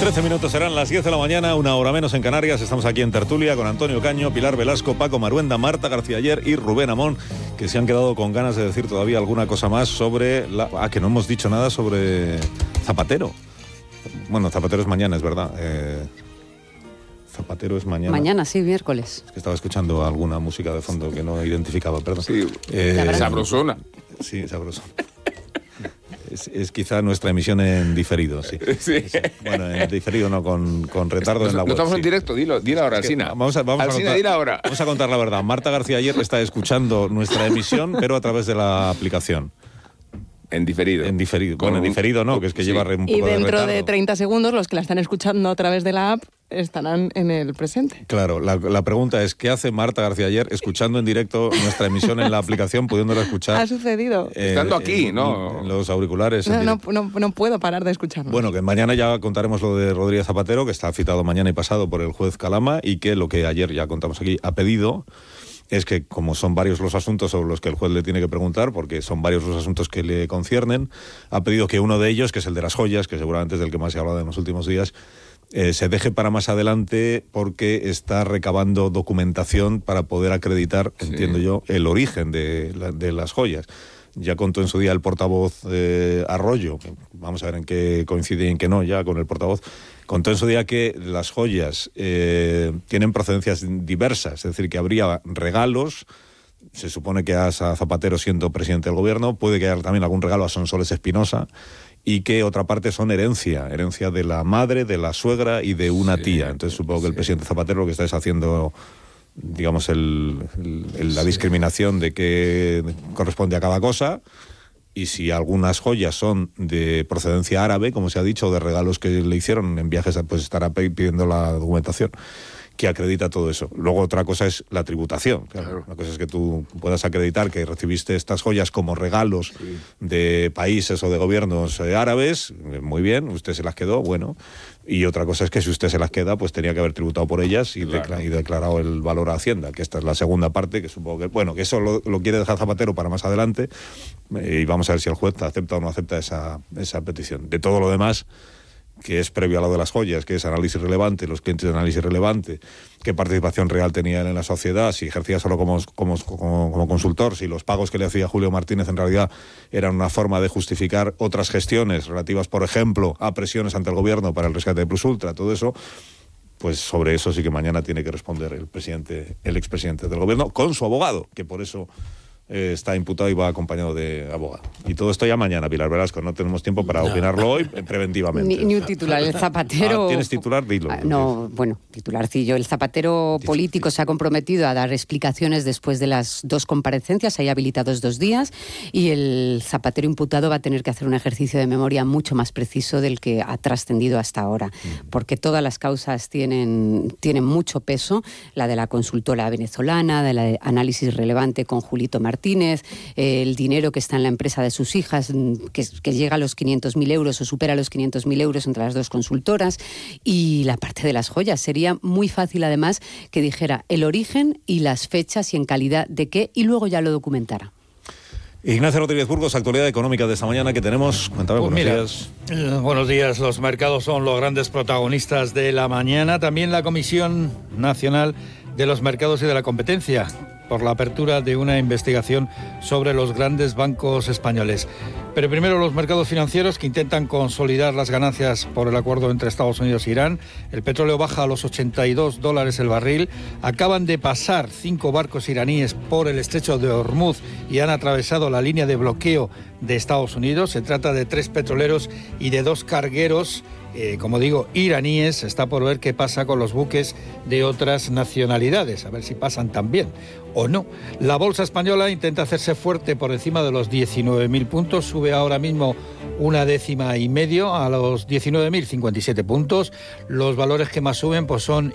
13 minutos serán las 10 de la mañana, una hora menos en Canarias. Estamos aquí en tertulia con Antonio Caño, Pilar Velasco, Paco Maruenda, Marta García Ayer y Rubén Amón, que se han quedado con ganas de decir todavía alguna cosa más sobre que no hemos dicho nada sobre Zapatero. Bueno, Zapatero es mañana, es verdad. Zapatero es mañana. Mañana, sí, miércoles. Es que estaba escuchando alguna música de fondo que no identificaba, perdón. Sí, sabrosona. Sí, sabrosona. Es quizá nuestra emisión en diferido, sí. Sí. Bueno, en diferido no, con retardo en la web. No estamos en sí. directo, dilo ahora, Alsina. Vamos a contar la verdad. Marta García Ayer está escuchando nuestra emisión, pero a través de la aplicación. En diferido. En diferido. Bueno, en diferido no, que es que sí. Lleva un poco de retardo. Y dentro de 30 segundos, los que la están escuchando a través de la app estarán en el presente. Claro, la pregunta es, ¿qué hace Marta García Ayer escuchando en directo nuestra emisión en la aplicación, pudiéndola escuchar? Ha sucedido. Estando aquí, ¿no? En los auriculares. No puedo parar de escucharlo. Bueno, que mañana ya contaremos lo de Rodríguez Zapatero, que está citado mañana y pasado por el juez Calama, y que lo que ayer ya contamos aquí ha pedido es que, como son varios los asuntos sobre los que el juez le tiene que preguntar, porque son varios los asuntos que le conciernen, ha pedido que uno de ellos, que es el de las joyas, que seguramente es del que más se ha hablado en los últimos días, se deje para más adelante porque está recabando documentación para poder acreditar, sí, entiendo yo, el origen de las joyas. Ya contó en su día el portavoz Arroyo, vamos a ver en qué coincide y en qué no ya con el portavoz, contó en su día que las joyas tienen procedencias diversas, es decir, que habría regalos. Se supone que a Zapatero, siendo presidente del gobierno, puede que haya también algún regalo a Sonsoles Espinosa, y que otra parte son herencia de la madre, de la suegra y de una tía. Entonces supongo que el presidente Zapatero lo que está es haciendo, digamos, la discriminación de qué corresponde a cada cosa, y si algunas joyas son de procedencia árabe, como se ha dicho, o de regalos que le hicieron en viajes, pues estará pidiendo la documentación que acredita todo eso. Luego otra cosa es la tributación. Claro. Una cosa es que tú puedas acreditar que recibiste estas joyas como regalos, sí, de países o de gobiernos árabes, muy bien, usted se las quedó, bueno. Y otra cosa es que si usted se las queda, pues tenía que haber tributado por ellas y, claro, y declarado el valor a Hacienda, que esta es la segunda parte, que supongo que, bueno, que eso lo quiere dejar Zapatero para más adelante, y vamos a ver si el juez acepta o no acepta esa petición. De todo lo demás, que es previo a lo de las joyas, que es análisis relevante, los clientes de análisis relevante, qué participación real tenía él en la sociedad, si ejercía solo como consultor, si los pagos que le hacía Julio Martínez en realidad eran una forma de justificar otras gestiones relativas, por ejemplo, a presiones ante el gobierno para el rescate de Plus Ultra, todo eso, pues sobre eso sí que mañana tiene que responder el expresidente del gobierno con su abogado, que por eso está imputado y va acompañado de abogado. Y todo esto ya mañana, Pilar Velasco. No tenemos tiempo para opinarlo hoy preventivamente. Ni un titular. El Zapatero... ¿Tienes titular? Dilo. No, bueno, titularcillo. El Zapatero político se ha comprometido a dar explicaciones después de las 2 comparecencias. Hay habilitados 2 días. Y el Zapatero imputado va a tener que hacer un ejercicio de memoria mucho más preciso del que ha trascendido hasta ahora. Porque todas las causas tienen mucho peso. La de la consultora venezolana, de la de análisis relevante con Julito Martínez, el dinero que está en la empresa de sus hijas, que llega a los 500.000 euros o supera los 500.000 euros entre las 2 consultoras, y la parte de las joyas. Sería muy fácil, además, que dijera el origen y las fechas y en calidad de qué, y luego ya lo documentara. Ignacio Rodríguez Burgos, actualidad económica de esta mañana que tenemos. Cuéntame, pues buenos días. Buenos días. Los mercados son los grandes protagonistas de la mañana. También la Comisión Nacional de los Mercados y de la Competencia, por la apertura de una investigación sobre los grandes bancos españoles. Pero primero los mercados financieros, que intentan consolidar las ganancias por el acuerdo entre Estados Unidos e Irán. El petróleo baja a los $82 el barril. Acaban de pasar 5 barcos iraníes por el estrecho de Hormuz y han atravesado la línea de bloqueo de Estados Unidos. Se trata de 3 petroleros y de 2 cargueros, como digo, iraníes. Está por ver qué pasa con los buques de otras nacionalidades, a ver si pasan también o no. La bolsa española intenta hacerse fuerte por encima de los 19.000 puntos, sube ahora mismo 0,1 a los 19.057 puntos. Los valores que más suben pues son